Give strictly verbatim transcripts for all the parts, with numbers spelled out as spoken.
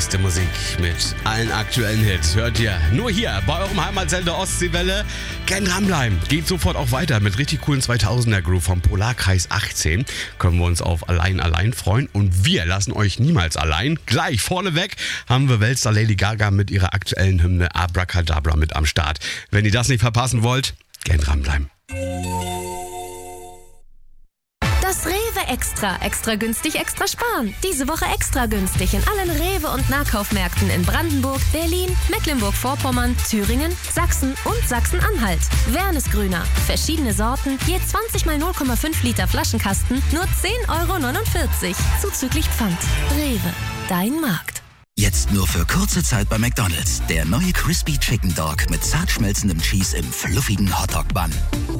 neueste Musik mit allen aktuellen Hits hört ihr nur hier bei eurem Heimatsender Ostseewelle. Gern dranbleiben. Geht sofort auch weiter mit richtig coolen zweitausender Groove vom Polarkreis achtzehn. Können wir uns auf Allein Allein freuen und wir lassen euch niemals allein. Gleich vorneweg haben wir Weltstar Lady Gaga mit ihrer aktuellen Hymne Abracadabra mit am Start. Wenn ihr das nicht verpassen wollt, gern dranbleiben. Das Rewe Extra. Extra günstig, extra sparen. Diese Woche extra günstig in allen Rewe- und Nahkaufmärkten in Brandenburg, Berlin, Mecklenburg-Vorpommern, Thüringen, Sachsen und Sachsen-Anhalt. Wernesgrüner. Verschiedene Sorten, je zwanzig mal null Komma fünf Liter Flaschenkasten, nur zehn Euro neunundvierzig. Zuzüglich Pfand. Rewe. Dein Markt. Jetzt nur für kurze Zeit bei McDonald's. Der neue Crispy Chicken Dog mit zart schmelzendem Cheese im fluffigen Hotdog-Bun.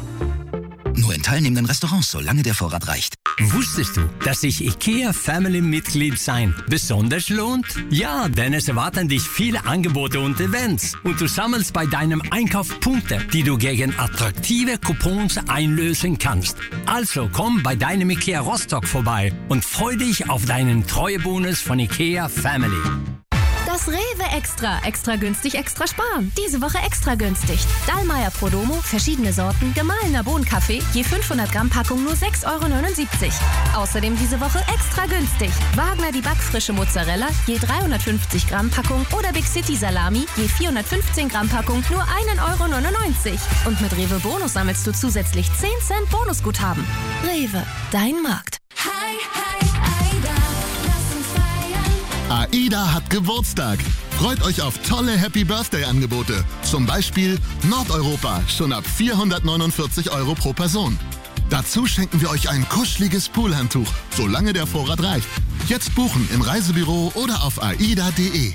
Nur in teilnehmenden Restaurants, solange der Vorrat reicht. Wusstest du, dass sich IKEA Family-Mitglied sein besonders lohnt? Ja, denn es erwarten dich viele Angebote und Events. Und du sammelst bei deinem Einkauf Punkte, die du gegen attraktive Coupons einlösen kannst. Also komm bei deinem IKEA Rostock vorbei und freu dich auf deinen Treuebonus von IKEA Family. Das Rewe Extra. Extra günstig, extra sparen. Diese Woche extra günstig. Dallmayr Prodomo, verschiedene Sorten, gemahlener Bohnenkaffee, je fünfhundert Gramm Packung nur sechs Euro neunundsiebzig. Außerdem diese Woche extra günstig. Wagner die backfrische Mozzarella, je dreihundertfünfzig Gramm Packung oder Big City Salami, je vierhundertfünfzehn Gramm Packung nur ein Euro neunundneunzig. Und mit Rewe Bonus sammelst du zusätzlich zehn Cent Bonusguthaben. Rewe, dein Markt. Hi, hi, Aida, lass uns feiern. AIDA hat Geburtstag. Freut euch auf tolle Happy-Birthday-Angebote. Zum Beispiel Nordeuropa, schon ab vierhundertneunundvierzig Euro pro Person. Dazu schenken wir euch ein kuscheliges Poolhandtuch, solange der Vorrat reicht. Jetzt buchen im Reisebüro oder auf aida punkt de.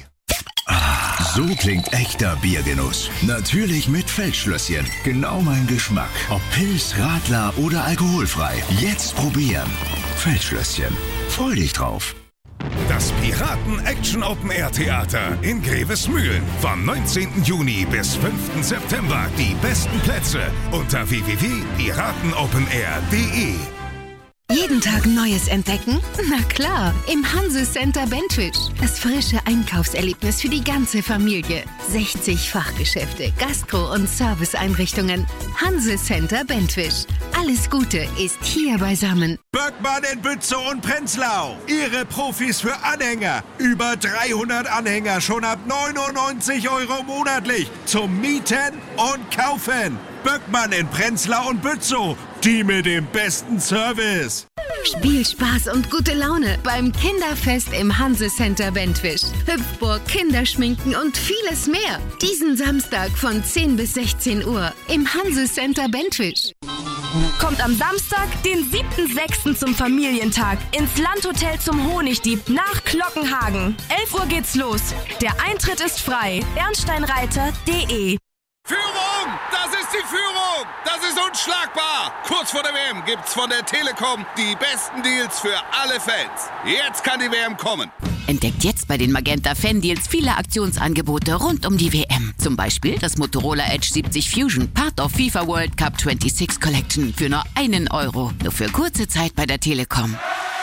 So klingt echter Biergenuss. Natürlich mit Feldschlösschen. Genau mein Geschmack. Ob Pils, Radler oder alkoholfrei. Jetzt probieren. Feldschlösschen. Freu dich drauf. Das Piraten-Action-Open-Air-Theater in Grevesmühlen. Vom neunzehnten Juni bis fünften September. Die besten Plätze unter w w w punkt piratenopenair punkt de. Jeden Tag Neues entdecken? Na klar, im Hanse Center Bentwisch. Das frische Einkaufserlebnis für die ganze Familie. sechzig Fachgeschäfte, Gastro- und Serviceeinrichtungen. Hanse Center Bentwisch. Alles Gute ist hier beisammen. Böckmann in Bützow und Prenzlau. Ihre Profis für Anhänger. Über dreihundert Anhänger schon ab neunundneunzig Euro monatlich. Zum Mieten und Kaufen. Böckmann in Prenzlau und Bützow. Die mit dem besten Service. Spielspaß und gute Laune beim Kinderfest im Hanse Center Bentwisch. Hüpfburg, Kinderschminken und vieles mehr. Diesen Samstag von zehn bis sechzehn Uhr im Hanse Center Bentwisch. Kommt am Samstag, den siebten sechsten zum Familientag ins Landhotel zum Honigdieb nach Glockenhagen. elf Uhr geht's los. Der Eintritt ist frei. bernsteinreiter punkt de. Führung! Das ist die Führung! Das ist unschlagbar! Kurz vor der W M gibt's von der Telekom die besten Deals für alle Fans. Jetzt kann die W M kommen. Entdeckt jetzt bei den Magenta Fan-Deals viele Aktionsangebote rund um die W M. Zum Beispiel das Motorola Edge siebzig Fusion, Part of FIFA World Cup sechsundzwanzig Collection für nur einen Euro. Nur für kurze Zeit bei der Telekom.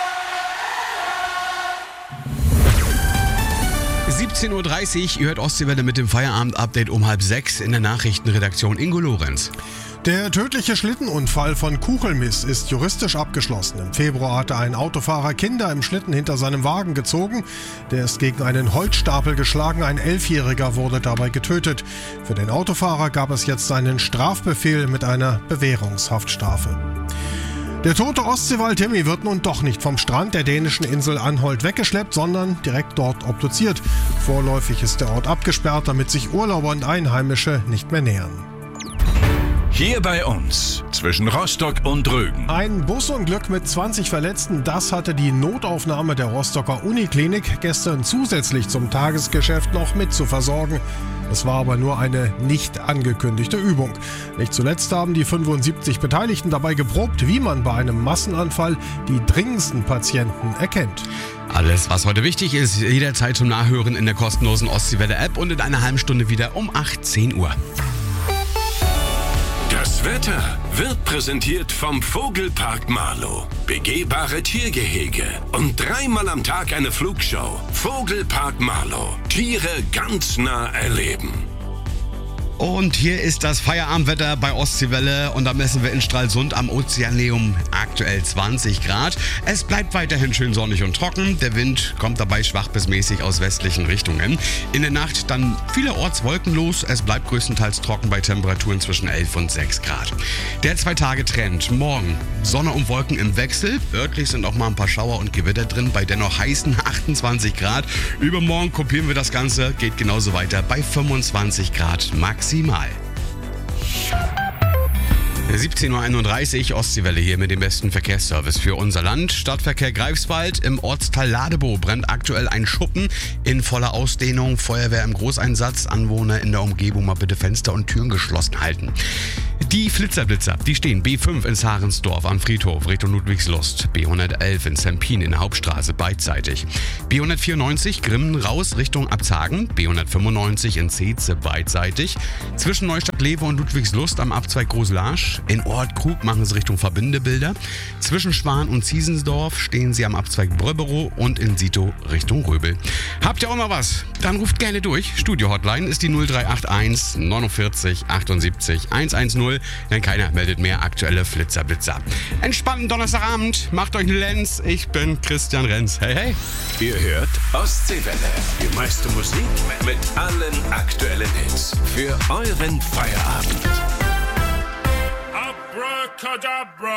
siebzehn Uhr dreißig, ihr hört Ostseewelle mit dem Feierabend-Update um halb sechs in der Nachrichtenredaktion. Ingo Lorenz. Der tödliche Schlittenunfall von Kuchelmiss ist juristisch abgeschlossen. Im Februar hatte ein Autofahrer Kinder im Schlitten hinter seinem Wagen gezogen. Der ist gegen einen Holzstapel geschlagen. Ein Elfjähriger wurde dabei getötet. Für den Autofahrer gab es jetzt einen Strafbefehl mit einer Bewährungshaftstrafe. Der tote Ostseewal Timmy wird nun doch nicht vom Strand der dänischen Insel Anholt weggeschleppt, sondern direkt dort obduziert. Vorläufig ist der Ort abgesperrt, damit sich Urlauber und Einheimische nicht mehr nähern. Hier bei uns, zwischen Rostock und Rügen. Ein Busunglück mit zwanzig Verletzten, das hatte die Notaufnahme der Rostocker Uniklinik gestern zusätzlich zum Tagesgeschäft noch mit zu versorgen. Es war aber nur eine nicht angekündigte Übung. Nicht zuletzt haben die fünfundsiebzig Beteiligten dabei geprobt, wie man bei einem Massenanfall die dringendsten Patienten erkennt. Alles, was heute wichtig ist, jederzeit zum Nachhören in der kostenlosen Ostseewelle-App und in einer halben Stunde wieder um achtzehn Uhr. Das Wetter wird präsentiert vom Vogelpark Marlow. Begehbare Tiergehege und dreimal am Tag eine Flugshow. Vogelpark Marlow. Tiere ganz nah erleben. Und hier ist das Feierabendwetter bei Ostseewelle und da messen wir in Stralsund am Ozeaneum aktuell zwanzig Grad. Es bleibt weiterhin schön sonnig und trocken. Der Wind kommt dabei schwach bis mäßig aus westlichen Richtungen. In der Nacht dann vielerorts wolkenlos. Es bleibt größtenteils trocken bei Temperaturen zwischen elf und sechs Grad. Der Zwei-Tage-Trend. Morgen Sonne und Wolken im Wechsel. Örtlich sind auch mal ein paar Schauer und Gewitter drin bei dennoch heißen achtundzwanzig Grad. Übermorgen kopieren wir das Ganze. Geht genauso weiter bei fünfundzwanzig Grad maximal. siebzehn Uhr einunddreißig, Ostseewelle hier mit dem besten Verkehrsservice für unser Land. Stadtverkehr Greifswald, im Ortsteil Ladebow brennt aktuell ein Schuppen in voller Ausdehnung. Feuerwehr im Großeinsatz. Anwohner in der Umgebung mal bitte Fenster und Türen geschlossen halten. Die Flitzerblitzer, die stehen B fünf in Sahrensdorf am Friedhof Richtung Ludwigslust, B hundertelf in Sempin in der Hauptstraße beidseitig, B hundertvierundneunzig Grimmen raus Richtung Abzagen, B hundertfünfundneunzig in Zeetze beidseitig, zwischen Neustadt-Lewe und Ludwigslust am Abzweig Großlarsch, in Ort Krug machen sie Richtung Verbindebilder, zwischen Schwan und Ziesensdorf stehen sie am Abzweig Bröberow und in Sito Richtung Röbel. Habt ihr auch noch was? Dann ruft gerne durch. Studio-Hotline ist die null drei acht eins neunundvierzig achtundsiebzig hundertzehn. Denn keiner meldet mehr aktuelle Flitzerblitzer. Entspannten Donnerstagabend, macht euch einen Lenz. Ich bin Christian Renz. Hey, hey. Ihr hört Ostseewelle. Die meiste Musik mit allen aktuellen Hits. Für euren Feierabend. Abracadabra.